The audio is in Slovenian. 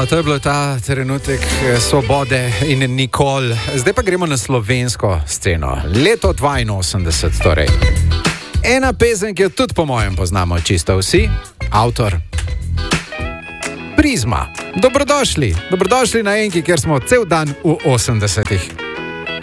to je bilo ta trenutek svobode in nikoli. Zdaj pa gremo na slovensko sceno. Leto 82 torej. Ena pesem, ki jo tudi po mojem poznamo čisto vsi, avtor Prizma. Dobrodošli na Enki, kjer smo cel dan v 80-ih.